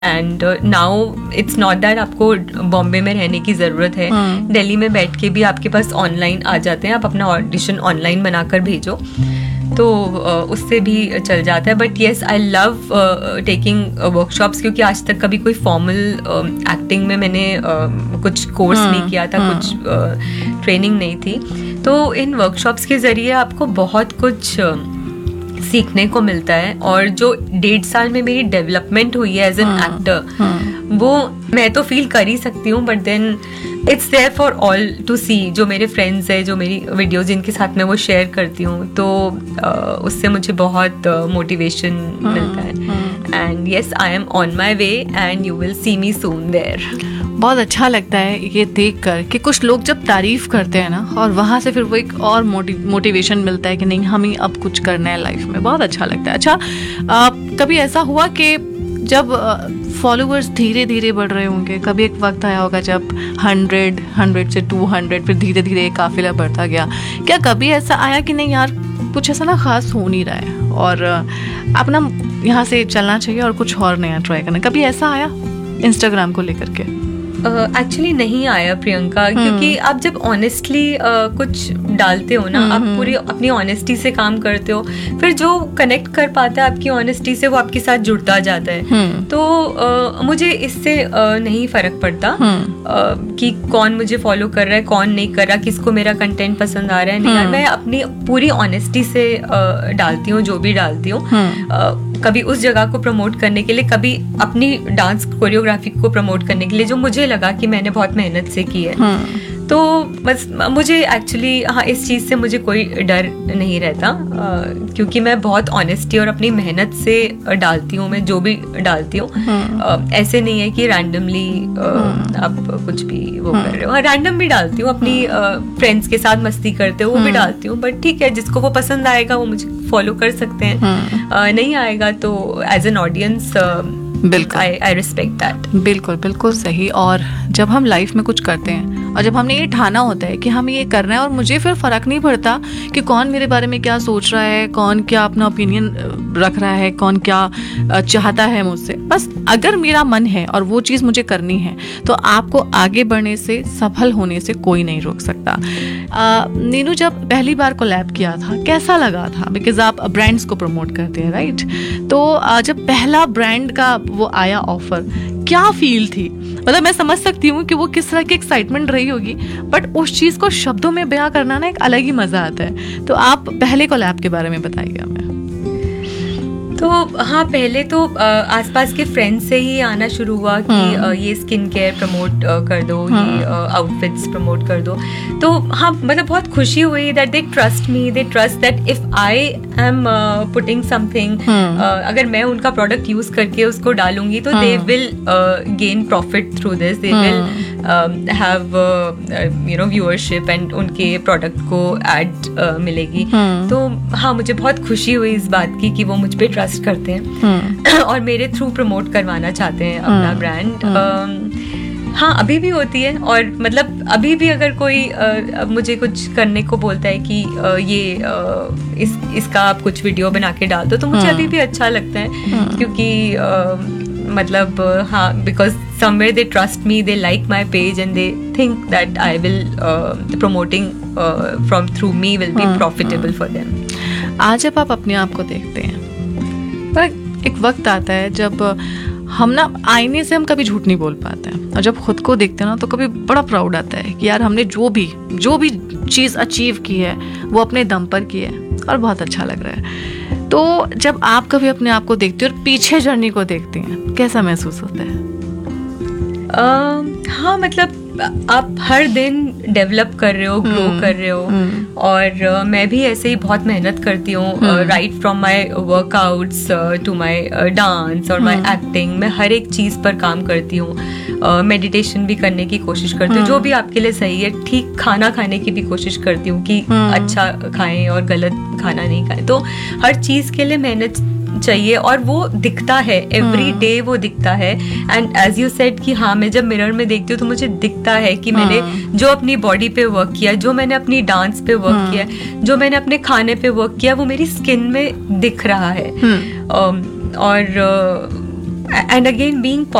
And now it's not that आपको बॉम्बे में रहने की ज़रूरत है, दिल्ली में बैठ के भी आपके पास ऑनलाइन आ जाते हैं, आप अपना ऑडिशन ऑनलाइन बनाकर भेजो तो उससे भी चल जाता है. But yes, I love taking workshops, क्योंकि आज तक कभी कोई फॉर्मल एक्टिंग में मैंने कुछ कोर्स नहीं किया था, कुछ ट्रेनिंग नहीं थी. तो इन वर्कशॉप्स के ज़रिए आपको बहुत कुछ सीखने को मिलता है. और जो 1.5 साल में मेरी डेवलपमेंट हुई है एज एन एक्टर, वो मैं तो फील कर ही सकती हूँ. But then it's there for all to सी. जो मेरे फ्रेंड्स है, जो मेरी वीडियोज जिनके साथ मैं वो शेयर करती हूँ, तो उससे मुझे बहुत मोटिवेशन मिलता है. And yes, I am on my way and you will see me soon there. बहुत अच्छा लगता है ये देख कर कि कुछ लोग जब तारीफ करते हैं ना, और वहाँ से फिर वो एक और मोटिवेशन मिलता है कि नहीं, हमें अब कुछ करना है लाइफ में. बहुत अच्छा लगता है. अच्छा, कभी ऐसा हुआ कि जब फॉलोअर्स धीरे धीरे बढ़ रहे होंगे, कभी एक वक्त आया होगा जब 100 से 200, फिर धीरे धीरे काफिला बढ़ता गया, क्या कभी ऐसा आया कि नहीं यार, कुछ ऐसा ना खास हो नहीं रहा है और अपना यहाँ से चलना चाहिए और कुछ और नया ट्राई करना? कभी ऐसा आया इंस्टाग्राम को लेकर के? एक्चुअली नहीं आया प्रियंका, क्योंकि आप जब ऑनेस्टली कुछ डालते हो ना, आप पूरी अपनी ऑनेस्टी से काम करते हो, फिर जो कनेक्ट कर पाता है आपकी ऑनेस्टी से वो आपके साथ जुड़ता जाता है. तो मुझे इससे नहीं फर्क पड़ता कि कौन मुझे फॉलो कर रहा है, कौन नहीं कर रहा, किसको मेरा कंटेंट पसंद आ रहा है नहीं. मैं अपनी पूरी ऑनेस्टी से डालती हूँ जो भी डालती हूँ. कभी उस जगह को प्रमोट करने के लिए, कभी अपनी डांस कोरियोग्राफी को प्रमोट करने के लिए जो मुझे लगा कि मैंने बहुत मेहनत से की है. तो बस मुझे एक्चुअली इस चीज़ से मुझे कोई डर नहीं रहता, क्योंकि मैं बहुत ऑनेस्टी और अपनी मेहनत से डालती हूँ. मैं जो भी डालती हूँ ऐसे नहीं है कि रैंडमली आप कुछ भी वो कर रहे हो. रैंडम भी डालती हूँ, अपनी फ्रेंड्स के साथ मस्ती करते हो वो भी डालती हूँ. बट ठीक है, जिसको वो पसंद आएगा वो मुझे फॉलो कर सकते हैं, नहीं आएगा तो एज एन ऑडियंस बिल्कुल आई रिस्पेक्ट दैट. बिल्कुल बिल्कुल सही. और जब हम लाइफ में कुछ करते हैं और जब हमने ये ठाना होता है कि हमें ये करना है, और मुझे फिर फर्क नहीं पड़ता कि कौन मेरे बारे में क्या सोच रहा है, कौन क्या अपना ओपिनियन रख रहा है, कौन क्या चाहता है मुझसे, बस अगर मेरा मन है और वो चीज़ मुझे करनी है तो आपको आगे बढ़ने से, सफल होने से कोई नहीं रोक सकता. नीनू, जब पहली बार कोलैब किया था कैसा लगा था? बिकॉज आप ब्रांड्स को प्रमोट करते हैं, राइट? तो जब पहला ब्रांड का वो आया ऑफर, क्या फील थी? मतलब मैं समझ सकती हूँ कि वो किस तरह की एक्साइटमेंट रही होगी, बट उस चीज़ को शब्दों में बयां करना ना एक अलग ही मज़ा आता है. तो आप पहले कोलैब के बारे में बताइए हमें. तो हाँ, पहले तो आसपास के फ्रेंड्स से ही आना शुरू हुआ कि ये स्किन केयर प्रमोट कर दो, ये आउटफिट्स प्रमोट कर दो. तो हाँ, मतलब बहुत खुशी हुई that they trust me, they trust that if I am putting something, अगर मैं उनका प्रोडक्ट यूज करके उसको डालूंगी तो they will gain profit through this, they will have viewership and उनके प्रोडक्ट को एड मिलेगी. तो हाँ, मुझे बहुत खुशी हुई इस बात की कि वो मुझ पे ट्रस्ट करते हैं और मेरे थ्रू प्रमोट करवाना चाहते हैं अपना ब्रांड. हाँ, अभी भी होती है. और मतलब अभी भी अगर कोई मुझे कुछ करने को बोलता है कि ये इसका आप कुछ वीडियो बना के डाल दो, तो मुझे अभी भी अच्छा लगता है, क्योंकि मतलब हाँ, because somewhere they trust me, they like my page and they think that I will promoting from through me will be profitable for them. आज जब आप अपने आप को देखते हैं, पर एक वक्त आता है जब हम ना आईने से हम कभी झूठ नहीं बोल पाते हैं, और जब खुद को देखते हैं ना तो कभी बड़ा प्राउड आता है कि यार हमने जो भी चीज़ अचीव की है वो अपने दम पर की है और बहुत अच्छा लग रहा है. तो जब आप कभी अपने आप को देखते हो और पीछे जर्नी को देखते हैं, कैसा महसूस होता है? हाँ, मतलब आप हर दिन डेवलप कर रहे हो, ग्रो कर रहे हो. और मैं भी ऐसे ही बहुत मेहनत करती हूँ, right from my workouts to my dance और माई एक्टिंग. मैं हर एक चीज़ पर काम करती हूँ. मेडिटेशन भी करने की कोशिश करती हूँ, जो भी आपके लिए सही है. ठीक खाना खाने की भी कोशिश करती हूँ कि अच्छा खाएं और गलत खाना नहीं खाएं. तो हर चीज़ के लिए मेहनत चाहिए और वो दिखता है, एवरी डे वो दिखता है. एंड एज यू सेड कि हाँ, मैं जब मिरर में देखती हूँ तो मुझे दिखता है कि मैंने जो अपनी बॉडी पे वर्क किया, जो मैंने अपनी डांस पे वर्क किया, जो मैंने अपने खाने पे वर्क किया, वो मेरी स्किन में दिख रहा है. और एंड अगेन बीइंग